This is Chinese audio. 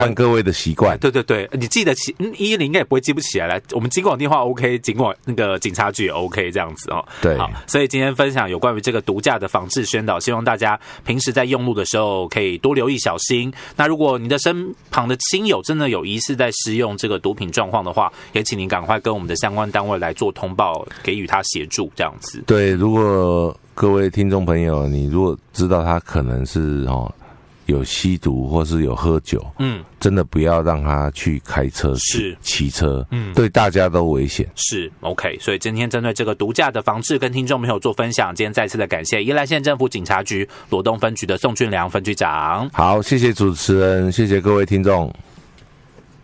看各位的习惯。 对对对，你记得起110应该也不会记不起来了。我们警广电话 OK， 警广那个警察局也 OK 这样子哦。 对， 好，所以今天分享有关于这个毒驾的防治宣导，希望大家平时在用路的时候可以多留意小心。那如果你的身旁的亲友真的有疑似在使用这个毒品状况的话，也请您赶快跟我们的相关单位来做通报，给予他协助这样子。 对，如果各位听众朋友，你如果知道他可能是有吸毒或是有喝酒，真的不要让他去开车， 是骑车，对大家都危险。 是 OK， 所以今天针对这个毒驾的防治跟听众朋友做分享，今天再次的感谢宜兰县政府警察局罗东分局的宋俊良分局长。 好，谢谢主持人，谢谢各位听众。